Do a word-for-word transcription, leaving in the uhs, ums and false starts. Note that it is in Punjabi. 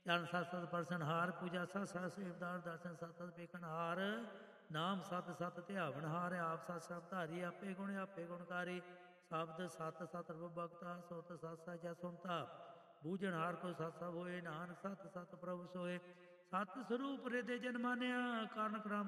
ਚਰਨ ਸਤ ਸਤ ਪਰਸਨਹਾਰ, ਪੂਜਾ ਸਤ ਸਤ ਸੇਵਦਾਰ, ਦਰਸ਼ਨ ਸਤ ਸਤ ਵੇਖਣਹਾਰ, ਨਾਮ ਸਤ ਸਤ ਧਿਆਵਨਹਾਰ, ਆਪ ਸਤ ਸਤ ਧਾਰੀ, ਆਪੇ ਗੁਣ ਆਪੇ ਗੁਣਕਾਰੀ, ਸ਼ਬਦ ਸਤ ਸਤ ਬਖਤਾ, ਸੁਤ ਸਤ ਸਚ ਸੁਣਤਾ, ਬੂਝਣਹਾਰ ਕੋ ਸਤ ਸਭ ਹੋਏ, ਨਾਨਕ ਸਤ ਸਤ ਪ੍ਰਭੂ ਸੋਏ, ਸਤ ਸਰੂਪ ਰਿਦੇ ਜਨ ਮਾਨਿਆ, ਕਾਰਨ ਕ੍ਰਮ